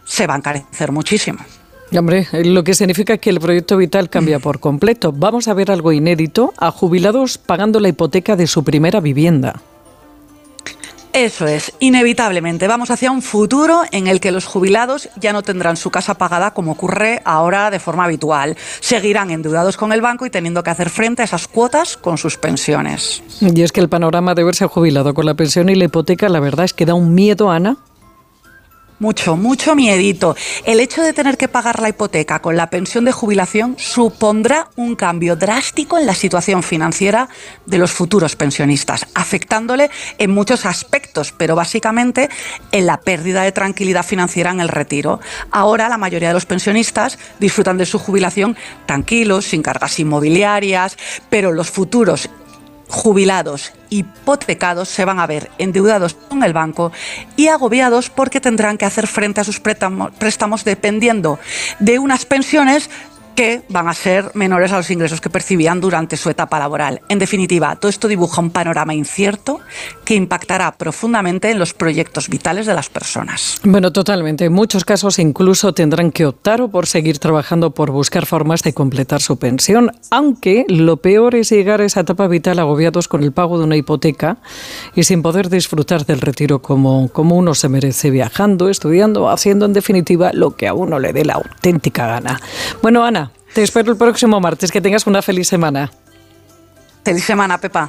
se va a encarecer muchísimo. Hombre, lo que significa que el proyecto vital cambia por completo. Vamos a ver algo inédito, a jubilados pagando la hipoteca de su primera vivienda. Eso es, inevitablemente vamos hacia un futuro en el que los jubilados ya no tendrán su casa pagada como ocurre ahora de forma habitual. Seguirán endeudados con el banco y teniendo que hacer frente a esas cuotas con sus pensiones. Y es que el panorama de verse jubilado con la pensión y la hipoteca, la verdad es que da un miedo, Ana. Mucho miedito. El hecho de tener que pagar la hipoteca con la pensión de jubilación supondrá un cambio drástico en la situación financiera de los futuros pensionistas, afectándole en muchos aspectos, pero básicamente en la pérdida de tranquilidad financiera en el retiro. Ahora la mayoría de los pensionistas disfrutan de su jubilación tranquilos, sin cargas inmobiliarias, pero los futuros jubilados hipotecados se van a ver endeudados con el banco y agobiados porque tendrán que hacer frente a sus préstamos dependiendo de unas pensiones que van a ser menores a los ingresos que percibían durante su etapa laboral. En definitiva, todo esto dibuja un panorama incierto que impactará profundamente en los proyectos vitales de las personas. Bueno, totalmente. En muchos casos incluso tendrán que optar o por seguir trabajando por buscar formas de completar su pensión, aunque lo peor es llegar a esa etapa vital agobiados con el pago de una hipoteca y sin poder disfrutar del retiro como uno se merece, viajando, estudiando, haciendo en definitiva lo que a uno le dé la auténtica gana. Bueno, Ana, te espero el próximo martes. Que tengas una feliz semana. Feliz semana, Pepa.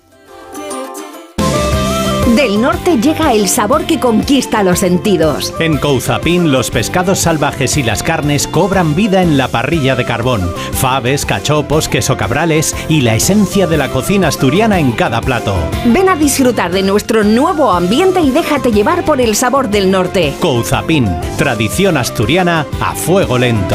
Del norte llega el sabor que conquista los sentidos. En Couzapin, los pescados salvajes y las carnes cobran vida en la parrilla de carbón. Faves, cachopos, queso cabrales y la esencia de la cocina asturiana en cada plato. Ven a disfrutar de nuestro nuevo ambiente y déjate llevar por el sabor del norte. Couzapin, tradición asturiana a fuego lento.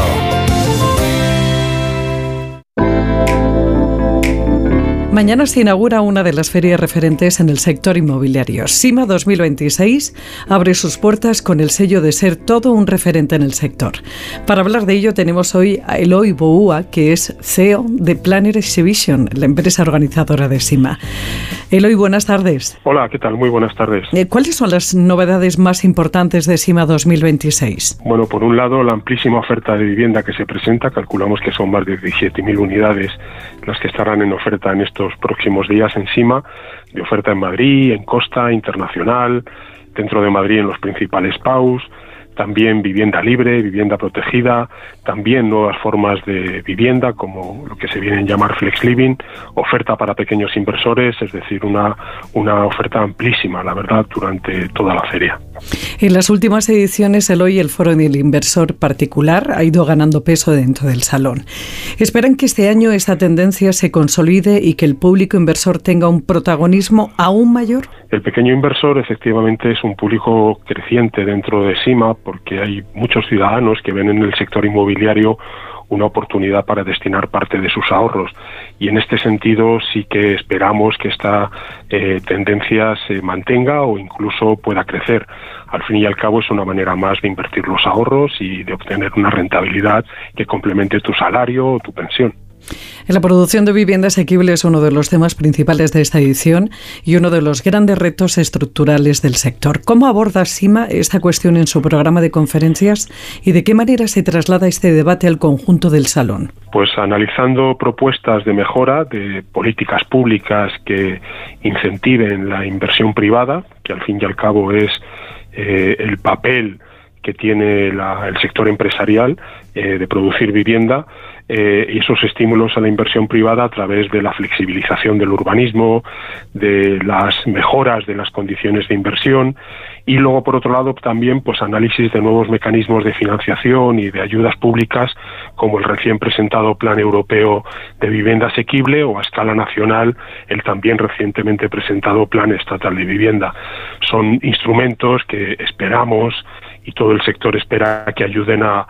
Mañana se inaugura una de las ferias referentes en el sector inmobiliario. SIMA 2026 abre sus puertas con el sello de ser todo un referente en el sector. Para hablar de ello tenemos hoy a Eloy Boua, que es CEO de Planner Exhibition, la empresa organizadora de SIMA. Eloy, buenas tardes. Hola, ¿qué tal? Muy buenas tardes. ¿Cuáles son las novedades más importantes de SIMA 2026? Bueno, por un lado, la amplísima oferta de vivienda que se presenta, calculamos que son más de 17.000 unidades las que estarán en oferta en estos próximos días en SIMA, de oferta en Madrid, en Costa, internacional, dentro de Madrid en los principales PAUs, también vivienda libre, vivienda protegida, también nuevas formas de vivienda como lo que se viene a llamar flex living, oferta para pequeños inversores, es decir, una oferta amplísima, la verdad, durante toda la feria. En las últimas ediciones, el foro del inversor particular ha ido ganando peso dentro del salón. ¿Esperan que este año esta tendencia se consolide y que el público inversor tenga un protagonismo aún mayor? El pequeño inversor efectivamente es un público creciente dentro de SIMA porque hay muchos ciudadanos que ven en el sector inmobiliario una oportunidad para destinar parte de sus ahorros y en este sentido sí que esperamos que esta tendencia se mantenga o incluso pueda crecer. Al fin y al cabo es una manera más de invertir los ahorros y de obtener una rentabilidad que complemente tu salario o tu pensión. La producción de vivienda asequible es uno de los temas principales de esta edición y uno de los grandes retos estructurales del sector. ¿Cómo aborda SIMA esta cuestión en su programa de conferencias y de qué manera se traslada este debate al conjunto del salón? Pues analizando propuestas de mejora de políticas públicas que incentiven la inversión privada, que al fin y al cabo es el papel que tiene el sector empresarial de producir vivienda, y esos estímulos a la inversión privada a través de la flexibilización del urbanismo, de las mejoras de las condiciones de inversión y luego por otro lado también pues análisis de nuevos mecanismos de financiación y de ayudas públicas como el recién presentado Plan Europeo de Vivienda Asequible o a escala nacional el también recientemente presentado Plan Estatal de Vivienda. Son instrumentos que esperamos y todo el sector espera que ayuden a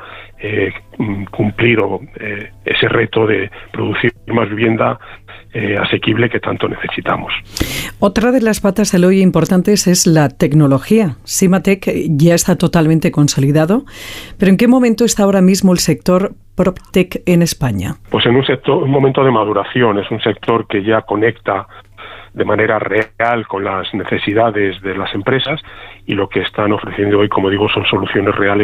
cumplir ese reto de producir más vivienda asequible que tanto necesitamos. Otra de las patas del hoy importantes es la tecnología. SIMATEC ya está totalmente consolidado, pero ¿en qué momento está ahora mismo el sector PropTech en España? Pues en un momento de maduración, es un sector que ya conecta de manera real con las necesidades de las empresas y lo que están ofreciendo hoy, como digo, son soluciones reales